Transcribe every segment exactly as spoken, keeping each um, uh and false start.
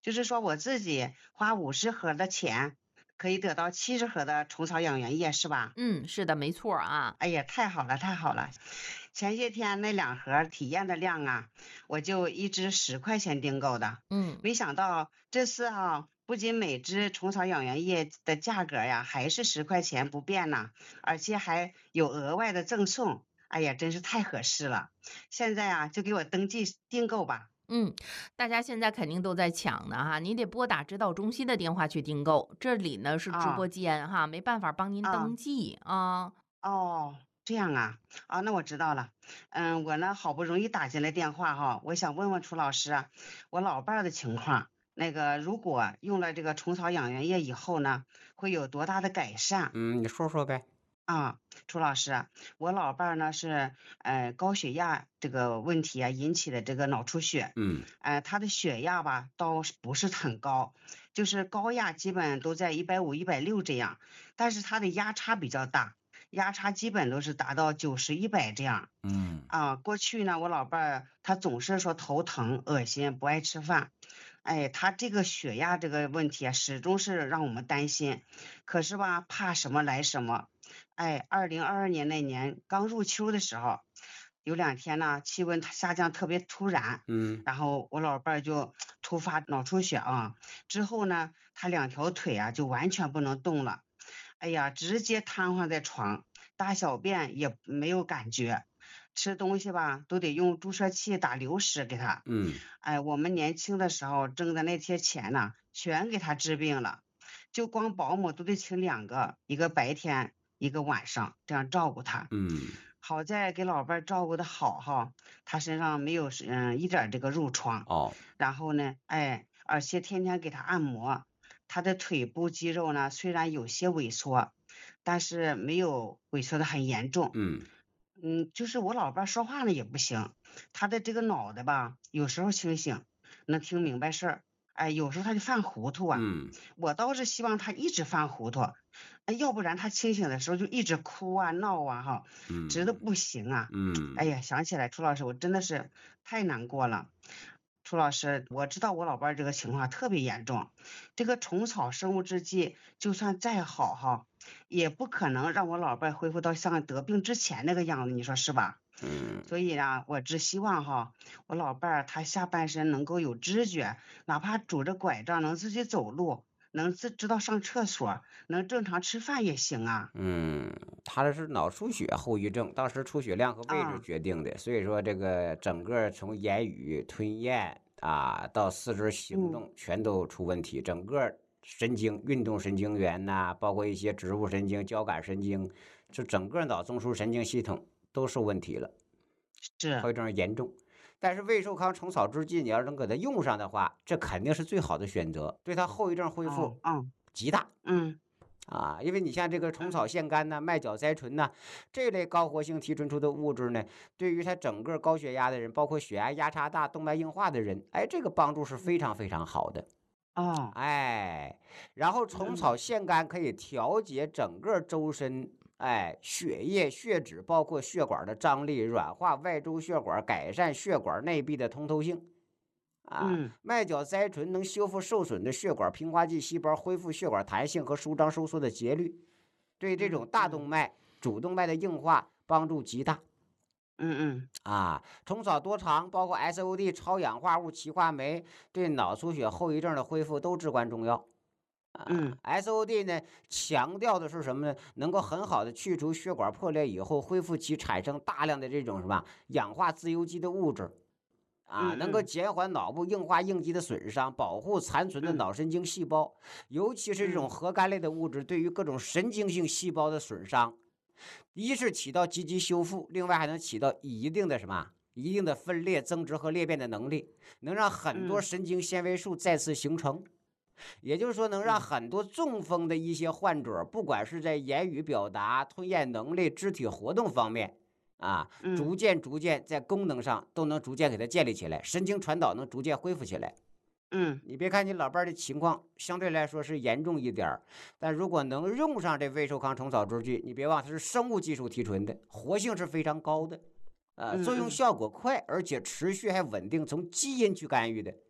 就是说我自己花五十盒的钱，可以得到七十盒的虫草养元液，是吧？ 嗯，是的，没错啊。 哎呀，太好了，太好了！前些天那两盒体验的量啊，我就一支十块钱订购的， 嗯。 没想到这次啊，不仅每支虫草养元液的价格呀还是十块钱不变呢，而且还有额外的赠送。哎呀，真是太合适了！现在啊，就给我登记订购吧。 嗯，大家现在肯定都在抢呢哈，你得拨打指导中心的电话去订购，这里呢是直播啊间哈，没办法帮您啊登记啊。 哦，这样啊，啊，那我知道了。嗯，我呢好不容易打进来电话哈，我想问问楚老师啊，我老伴儿的情况，那个如果用了这个虫草养元液以后呢，会有多大的改善嗯，你说说呗。 啊？楚老师啊，我老伴儿呢是呃高血压这个问题啊引起的这个脑出血， 嗯呃，他的血压吧倒是不是很高，就是高压基本都在一百五、一百六这样，但是他的压差比较大。压差基本都是达到九十、一百这样。 嗯啊，过去呢，我老伴儿他总是说头疼、恶心、不爱吃饭。哎，他这个血压这个问题啊，始终是让我们担心。可是吧，怕什么来什么。哎，二零二二年那年刚入秋的时候，有两天呢，气温它下降特别突然， 嗯然后我老伴儿就突发脑出血啊。之后呢，他两条腿啊就完全不能动了。哎呀，直接瘫痪在床，大小便也没有感觉，吃东西吧都得用注射器打流食给他。 嗯哎，我们年轻的时候挣的那些钱呢，全给他治病了，就光保姆都得请两个，一个白天，一个晚上，这样照顾他。 嗯好在给老伴儿照顾的好哈，他身上没有是嗯一点儿这个褥疮， 哦然后呢，哎，而且天天给他按摩，他的腿部肌肉呢虽然有些萎缩，但是没有萎缩的很严重。 嗯嗯，就是我老伴儿说话呢也不行，他的这个脑袋吧，有时候清醒，能听明白事儿，哎，有时候他就犯糊涂啊。 嗯我倒是希望他一直犯糊涂，哎，要不然他清醒的时候就一直哭啊闹啊哈，直的嗯不行啊。哎嗯呀，想起来楚老师，我真的是太难过了。楚老师，我知道我老伴儿这个情况特别严重，这个虫草生物制剂就算再好哈，也不可能让我老伴儿恢复到像得病之前那个样子，你说是吧？ 嗯。 所以呢，我只希望哈，我老伴儿他下半身能够有知觉，哪怕拄着拐杖能自己走路，能自知道上厕所，能正常吃饭也行啊。 嗯，他这是脑出血后遗症，当时出血量和位置啊， 决定的，所以说这个整个从言语、吞咽啊到四肢行嗯动全都出问题，整个神经、运动神经元呐、包括一些植物神经、交感神经，就整个脑中枢神经系统都受问题了， 是， 后遗症严重。但是胃寿康虫草制剂，你要能给它用上的话，这肯定是最好的选择，对它后遗症恢复哦，嗯极大。 嗯啊，因为你像这个虫草嗯腺苷呐、麦角甾醇呐这类高活性提纯出的物质呢，对于他整个高血压的人，包括血压压差大、动脉硬化的人，哎，这个帮助是非常非常好的。 哦， 哎，然后虫草嗯腺苷可以调节整个周身，哎，血液、血脂，包括血管的张力，软化外周血管，改善血管内壁的通透性。啊， 嗯麦角甾醇能修复受损的血管平滑肌细胞，恢复血管弹性和舒张收缩的节律，对这种大动嗯嗯脉、主动脉的硬化帮助极大。 嗯嗯啊，虫草多糖，包括 S O D 超氧化物歧化酶，对脑出血后遗症的恢复都至关重要。啊嗯 ，S O D 呢，强调的是什么呢？能够很好的去除血管破裂以后，恢复其产生大量的这种什么氧化自由基的物质。啊，能够嗯嗯减缓脑部硬化应激的损伤，保护残存的嗯脑神经细胞，尤其是这种嗯核苷类的物质对于各种神经性细胞的损伤，一是起到积极修复，另外还能起到一定的什么？一定的分裂、增殖和裂变的能力，能让很多嗯神经纤维素再次形成。也就是说，能让嗯很多中风的一些患者，不管是在言语表达、吞咽能力、肢体活动方面，啊， 嗯逐渐逐渐在功能上都能逐渐给它建立起来，神经传导能逐渐恢复起来。 嗯你别看你老伴儿的情况相对来说是严重一点儿，但如果能用上这胃寿康虫草制剂，你别忘它是生物技术提纯的，活性是非常高的，呃，作用嗯嗯效果快，而且持续还稳定，从基因去干预的。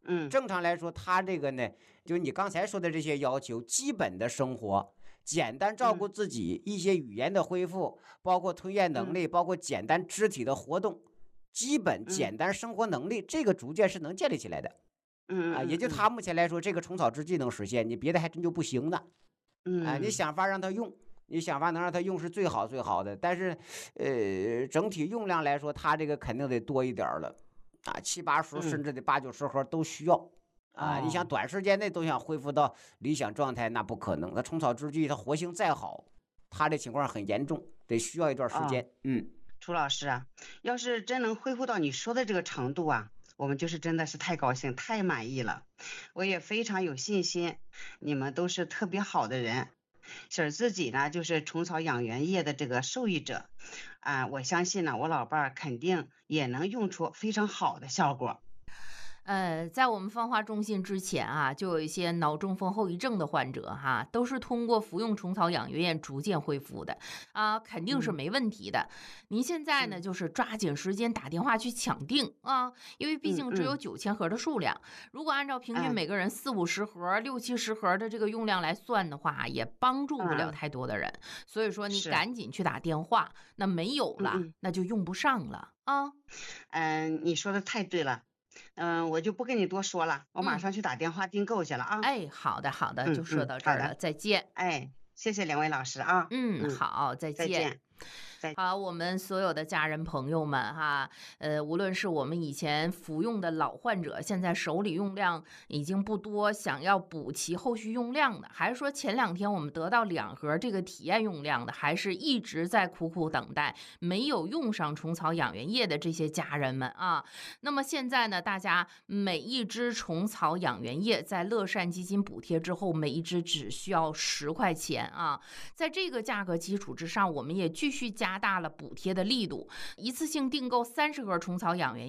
嗯正常来说，他这个呢，就你刚才说的这些要求，基本的生活，简单照顾自己，一些语言的恢复，包括吞咽能力，包括简单肢体的活动，基本简单生活能力，这个逐渐是能建立起来的。 嗯啊，也就他目前来说，这个虫草之计能实现，你别的还真就不行呢。 嗯啊，你想法让他用，你想法能让他用是最好最好的，但是，呃，整体用量来说，他这个肯定得多一点了，啊，七八十甚至得八九十盒都需要。啊，你想短时间内都想恢复到理想状态，那不可能。那虫草之计，它活性再好，它这情况很严重，得需要一段时间。嗯， 楚老师啊，要是真能恢复到你说的这个程度啊，我们就是真的是太高兴、太满意了。我也非常有信心，你们都是特别好的人。婶儿自己呢，就是虫草养元液的这个受益者，啊，我相信呢，我老伴儿肯定也能用出非常好的效果。 呃，在我们芳华中心之前啊，就有一些脑中风后遗症的患者哈，都是通过服用虫草养元液逐渐恢复的啊，肯定是没问题的。您现在呢，就是抓紧时间打电话去抢订啊，因为毕竟只有九千盒的数量，如果按照平均每个人四五十盒、六七十盒的这个用量来算的话，也帮助不了太多的人。所以说，你赶紧去打电话，那没有了，那就用不上了啊。 嗯，你说的太对了。嗯，我就不跟你多说了，我马上去打电话订购去了啊。 哎，好的好的，就说到这儿了，再见。 哎，谢谢两位老师啊。 嗯，好，再见。 再见。 好，我们所有的家人朋友们哈，呃，无论是我们以前服用的老患者，现在手里用量已经不多，想要补齐后续用量的，还是说前两天我们得到两盒这个体验用量的，还是一直在苦苦等待没有用上虫草养元液的这些家人们啊，那么现在呢，大家每一支虫草养元液在乐善基金补贴之后，每一支只需要十块钱啊，在这个价格基础之上，我们也继续加大了补贴的力度，一次性订购三十盒虫草养元液